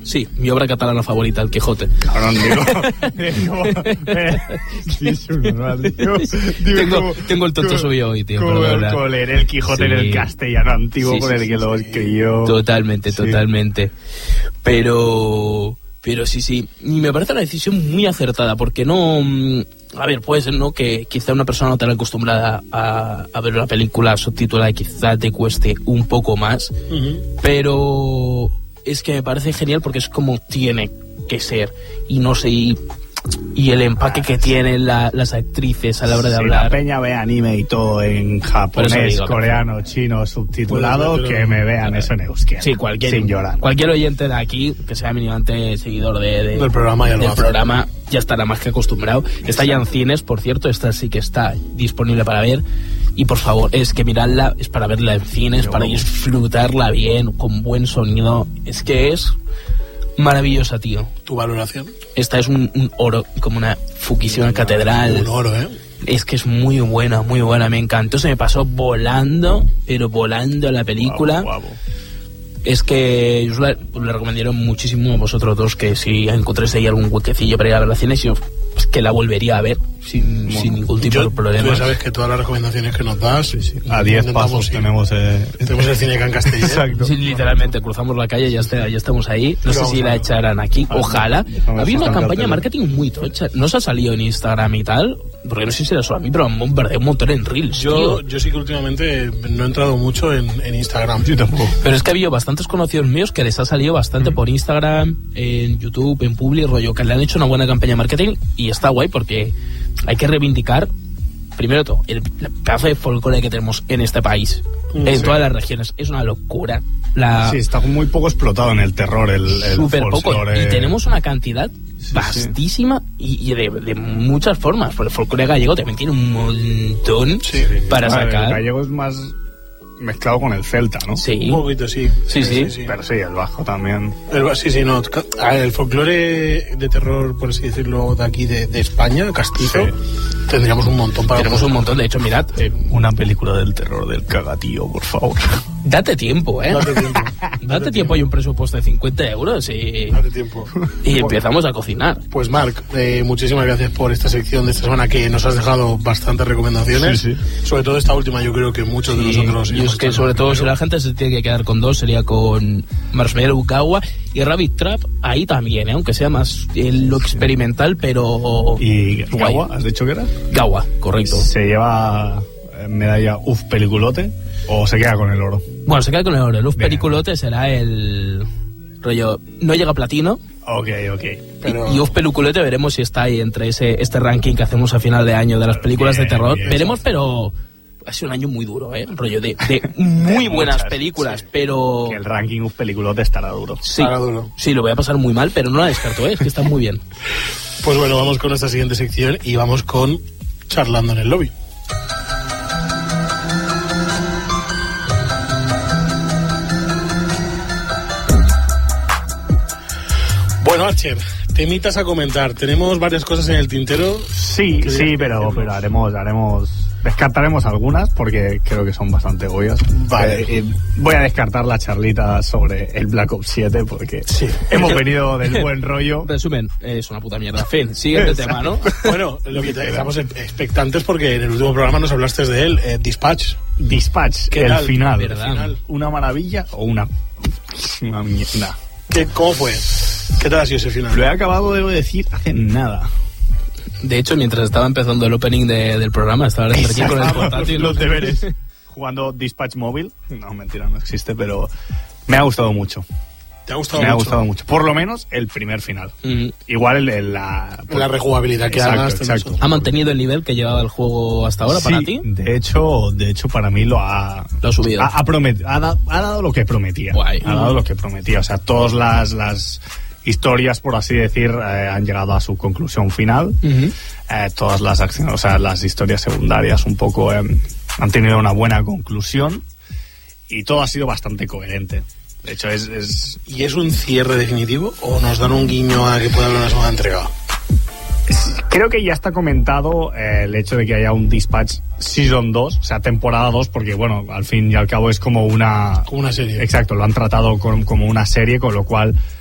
Sí, mi obra catalana favorita, El Quijote. Cabrón, digo tengo el tonto suyo hoy, tío. Como leer El Quijote en el castellano antiguo con el que lo escribió. Totalmente. Pero sí. Y me parece una decisión muy acertada, porque no... A ver, puede ser, ¿no?, que quizá una persona no tan acostumbrada a ver una película subtitulada quizá te cueste un poco más, pero es que me parece genial porque es como tiene que ser. Y no sé... Y el empaque que tienen las actrices a la hora de hablar. La peña ve anime y todo en japonés, coreano, chino, subtitulado, que me vean eso en euskera. Sí, sin llorar. Cualquier oyente de aquí, que sea mínimamente seguidor del programa, ya estará más que acostumbrado. Está ya en cines, por cierto, esta sí que está disponible para ver. Y por favor, es que miradla, es para verla en cines, para disfrutarla bien, con buen sonido. Es que es... maravillosa, tío. ¿Tu valoración? Esta es un oro, como una fuquísima catedral. Un oro, ¿eh? Es que es muy buena, me encantó. Se me pasó volando la película. Guau. Es que yo le recomendaría muchísimo a vosotros dos que si encontréis ahí algún huequecillo para ir a ver la cine, pues que la volvería a ver sin ningún tipo de problema. Tú sabes que todas las recomendaciones que nos das, a 10 pasos tenemos el Cine Can Castellet. Exacto. Sí, literalmente, cruzamos la calle y ya estamos ahí. No sé si la echarán aquí, ojalá. Había una campaña de marketing muy tocha. ¿No se ha salido en Instagram y tal? Porque no sé si era solo a mí, pero me bombardeo un montón en Reels. Yo sí que últimamente no he entrado mucho en Instagram. Yo tampoco. Pero es que ha habido bastantes conocidos míos que les ha salido bastante por Instagram, en YouTube, en Publi, rollo, que le han hecho una buena campaña de marketing y está guay porque hay que reivindicar, primero todo, el pedazo de folclore que tenemos en este país, en todas las regiones. Es una locura. Sí, está muy poco explotado en el terror, el súper poco. folclore. Y tenemos una cantidad vastísima y de muchas formas. Porque el folclore gallego también tiene un montón para sacar. El gallego es más mezclado con el celta, ¿no? Sí. Un poquito, sí. Sí. Pero sí, el vasco también. No. El folclore de terror, por así decirlo, de aquí de España, castizo, tendríamos un montón para... Tenemos un montón, de hecho, mirad. Una película del terror del cagatío, por favor. Date tiempo, ¿eh? Date tiempo, hay un presupuesto de 50 euros y... Date tiempo. Y empezamos a cocinar. Pues Marc, muchísimas gracias por esta sección de esta semana que nos has dejado bastantes recomendaciones. Sí. Sobre todo esta última, yo creo que muchos de nosotros... Y es que sobre todo si la gente se tiene que quedar con dos, sería con Marshmallow Ukawa y Rabbit Trap, ahí también, aunque sea más lo experimental, pero... ¿Y Gawa? ¿Has dicho que era? Gawa, correcto. ¿Se lleva medalla peliculote o se queda con el oro? Bueno, se queda con el oro. El peliculote será el rollo... No llega a platino. Ok. Pero... Y peliculote veremos si está ahí entre este ranking que hacemos a final de año de las películas de terror. Veremos, pero... Ha sido un año muy duro, rollo de muy buenas películas, pero... Que el ranking peliculote estará duro. Sí, sí, lo voy a pasar muy mal, pero no la descarto, es que está muy bien. Pues bueno, vamos con nuestra siguiente sección y vamos con Charlando en el Lobby. Bueno, Archer, temitas a comentar. Tenemos varias cosas en el tintero. Sí, pero descartaremos algunas porque creo que son bastante obvias. Vale. Voy a descartar la charlita sobre el Black Ops 7 porque hemos venido del buen rollo. Resumen, es una puta mierda. Fin, siguiente tema, ¿no? Bueno, lo que estamos expectantes porque en el último programa nos hablaste de él, Dispatch. El final. ¿Verdad? ¿Una maravilla o una mierda? ¿Cómo fue? ¿Qué tal ha sido ese final? Lo he acabado, debo decir, hace nada. De hecho, mientras estaba empezando el opening del programa, estaba aquí con el portátil. Los deberes. Jugando Dispatch Móvil. No, mentira, no existe, pero me ha gustado mucho. ¿Te ha gustado mucho? Me ha gustado mucho. Por lo menos el primer final. Igual la rejugabilidad que hagas. Exacto. ¿Ha mantenido el nivel que llevaba el juego hasta ahora para ti? De hecho, para mí lo ha subido. Ha dado lo que prometía. Guay. Ha dado lo que prometía. O sea, todas las historias, por así decir, han llegado a su conclusión final. Todas las acciones, o sea, las historias secundarias un poco han tenido una buena conclusión y todo ha sido bastante coherente. De hecho, ¿Y es un cierre definitivo o nos dan un guiño a que pueda haber una segunda entrega? Creo que ya está comentado el hecho de que haya un Dispatch Season 2, o sea, temporada 2, porque, bueno, al fin y al cabo es como una serie. Exacto, lo han tratado como una serie, con lo cual